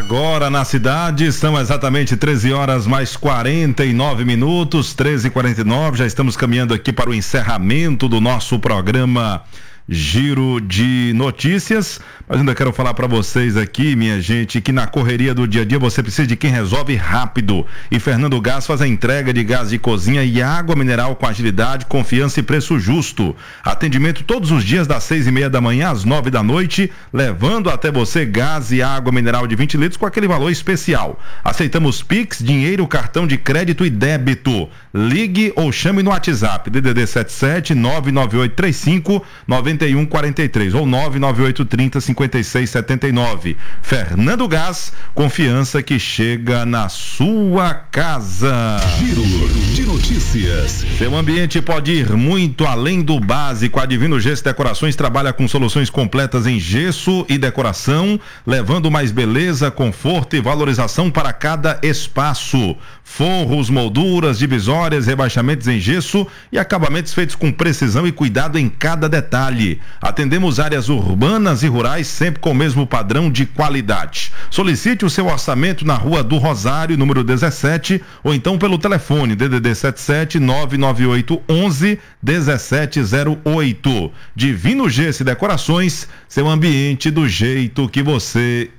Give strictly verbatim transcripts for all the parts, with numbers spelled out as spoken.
Agora na cidade são exatamente treze horas mais quarenta e nove minutos, treze e quarenta e nove, já estamos caminhando aqui para o encerramento do nosso programa Giro de Notícias, mas ainda quero falar para vocês aqui, minha gente, que na correria do dia a dia você precisa de quem resolve rápido, e Fernando Gás faz a entrega de gás de cozinha e água mineral com agilidade, confiança e preço justo. Atendimento todos os dias das seis e meia da manhã às nove da noite, levando até você gás e água mineral de vinte litros com aquele valor especial. Aceitamos Pix, dinheiro, cartão de crédito e débito. Ligue ou chame no WhatsApp D D D sete sete nove nove oito três cinco nove um quatro três ou nove nove oito três zero cinco seis sete nove. Fernando Gás, confiança que chega na sua casa. Giro de Notícias. Seu ambiente pode ir muito além do básico. A Divino Gesso Decorações trabalha com soluções completas em gesso e decoração, levando mais beleza, conforto e valorização para cada espaço. Forros, molduras, divisórias, rebaixamentos em gesso e acabamentos feitos com precisão e cuidado em cada detalhe. Atendemos áreas urbanas e rurais sempre com o mesmo padrão de qualidade. Solicite o seu orçamento na Rua do Rosário, número dezessete, ou então pelo telefone D D D sete sete nove nove oito um um um sete zero oito. Divino Gesso e Decorações, seu ambiente do jeito que você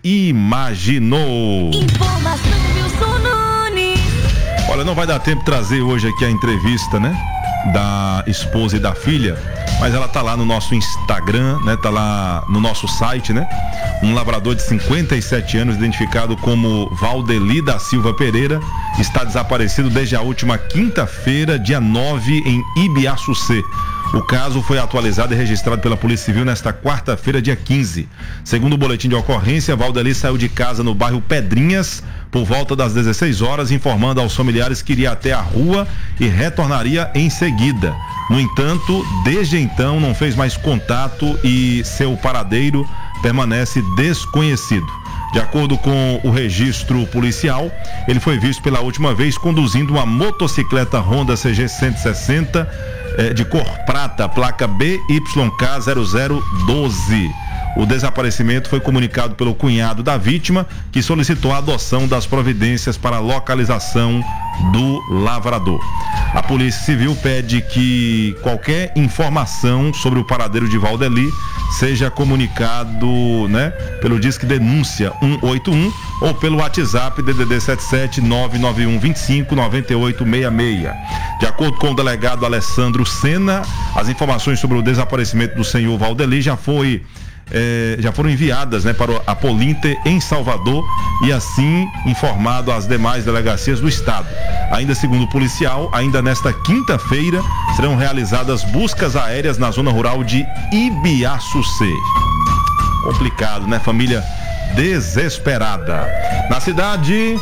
imaginou. Informação Wilson Nunes. Olha, não vai dar tempo de trazer hoje aqui a entrevista, né? Da esposa e da filha, mas ela tá lá no nosso Instagram, né? Tá lá no nosso site, né? Um lavrador de cinquenta e sete anos, identificado como Valdeli da Silva Pereira, está desaparecido desde a última quinta-feira, dia nove, em Ibiaçucê. O caso foi atualizado e registrado pela Polícia Civil nesta quarta-feira, dia quinze. Segundo o boletim de ocorrência, Valdeli saiu de casa no bairro Pedrinhas por volta das dezesseis horas, informando aos familiares que iria até a rua e retornaria em seguida. No entanto, desde então não fez mais contato e seu paradeiro permanece desconhecido. De acordo com o registro policial, ele foi visto pela última vez conduzindo uma motocicleta Honda C G cento e sessenta eh, de cor prata, placa B Y K zero zero doze. O desaparecimento foi comunicado pelo cunhado da vítima, que solicitou a adoção das providências para a localização do lavrador. A Polícia Civil pede que qualquer informação sobre o paradeiro de Valdeli seja comunicado, né, pelo Disque Denúncia um oito um ou pelo WhatsApp D D D sete sete nove nove um dois cinco nove oito seis seis. De acordo com o delegado Alessandro Sena, as informações sobre o desaparecimento do senhor Valdeli já foi Eh, já foram enviadas, né, para a Polinter em Salvador e assim informado às demais delegacias do estado. Ainda segundo o policial, ainda nesta quinta-feira serão realizadas buscas aéreas na zona rural de Ibiaçucê. Complicado, né? Família desesperada. Na cidade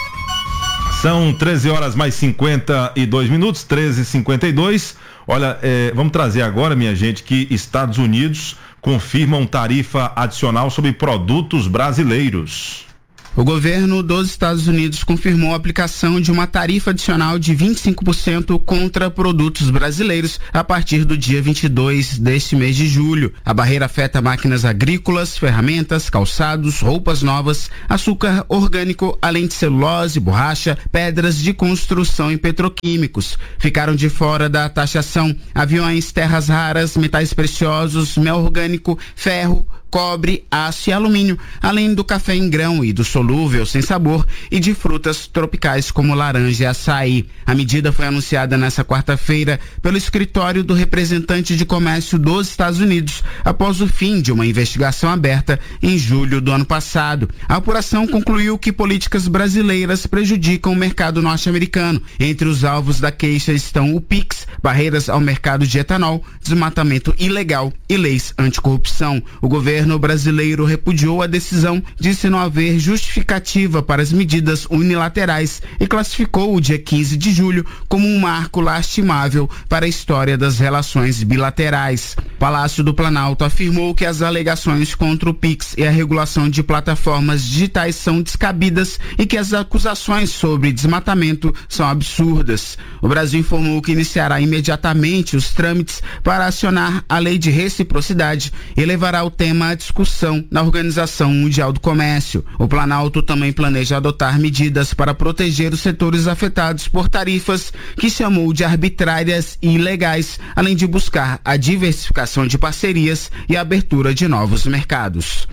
são treze horas mais cinquenta e dois minutos, treze e cinquenta e dois. Olha, eh, vamos trazer agora, minha gente, que Estados Unidos confirmam tarifa adicional sobre produtos brasileiros. O governo dos Estados Unidos confirmou a aplicação de uma tarifa adicional de vinte e cinco por cento contra produtos brasileiros a partir do dia vinte e dois deste mês de julho. A barreira afeta máquinas agrícolas, ferramentas, calçados, roupas novas, açúcar orgânico, além de celulose, borracha, pedras de construção e petroquímicos. Ficaram de fora da taxação aviões, terras raras, metais preciosos, mel orgânico, ferro, cobre, aço e alumínio, além do café em grão e do solúvel sem sabor e de frutas tropicais como laranja e açaí. A medida foi anunciada nesta quarta-feira pelo escritório do representante de comércio dos Estados Unidos após o fim de uma investigação aberta em julho do ano passado. A apuração concluiu que políticas brasileiras prejudicam o mercado norte-americano. Entre os alvos da queixa estão o Pix, barreiras ao mercado de etanol, desmatamento ilegal e leis anticorrupção. O governo O brasileiro repudiou a decisão, disse não haver justificativa para as medidas unilaterais e classificou o dia quinze de julho como um marco lastimável para a história das relações bilaterais. Palácio do Planalto afirmou que as alegações contra o Pix e a regulação de plataformas digitais são descabidas e que as acusações sobre desmatamento são absurdas. O Brasil informou que iniciará imediatamente os trâmites para acionar a lei de reciprocidade e levará o tema à discussão na Organização Mundial do Comércio. O Planalto também planeja adotar medidas para proteger os setores afetados por tarifas que chamou de arbitrárias e ilegais, além de buscar a diversificação de parcerias e a abertura de novos mercados.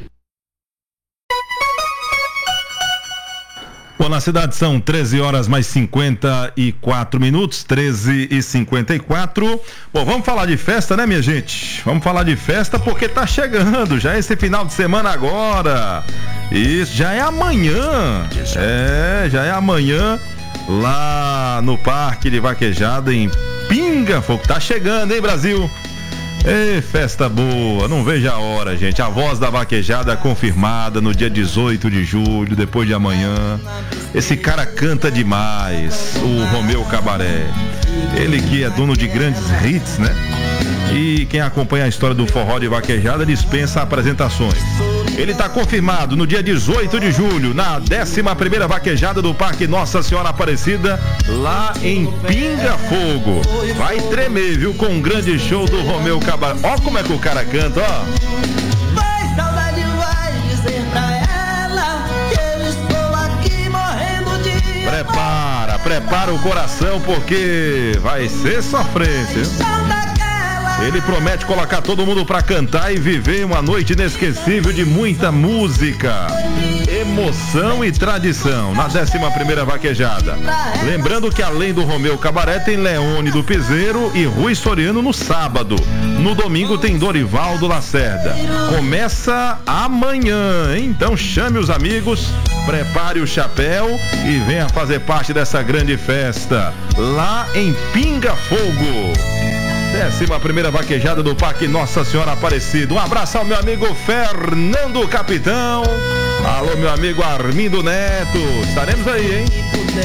Bom, na cidade são treze horas mais cinquenta e quatro minutos, treze e cinquenta e quatro. Bom, vamos falar de festa, né, minha gente? Vamos falar de festa porque tá chegando, já é esse final de semana agora. Isso, já é amanhã. É, já é amanhã lá no Parque de Vaquejada em Pinga Fogo. Tá chegando, hein, Brasil? Ei, festa boa, não vejo a hora, gente. A voz da vaquejada confirmada no dia dezoito de julho, depois de amanhã. Esse cara canta demais, o Romeu Cabaré. Ele que é dono de grandes hits, né? E quem acompanha a história do forró de vaquejada dispensa apresentações. Ele está confirmado no dia dezoito de julho, na décima primeira vaquejada do Parque Nossa Senhora Aparecida, lá em Pinga Fogo. Vai tremer, viu, com um grande show do Romeu Cabaré. Ó como é que o cara canta, ó. Vai, saudade, vai dizer pra ela que eu estou aqui morrendo de... Prepara, prepara o coração porque vai ser sofrência. Ele promete colocar todo mundo pra cantar e viver uma noite inesquecível de muita música, emoção e tradição na décima primeira vaquejada. Lembrando que além do Romeu Cabaré tem Leone do Piseiro e Rui Soriano no sábado. No domingo tem Dorivaldo Lacerda. Começa amanhã, hein? Então chame os amigos, prepare o chapéu e venha fazer parte dessa grande festa lá em Pinga Fogo. Décima primeira vaquejada do Parque Nossa Senhora Aparecida. Um abraço ao meu amigo Fernando Capitão. Alô, meu amigo Armindo Neto. Estaremos aí, hein?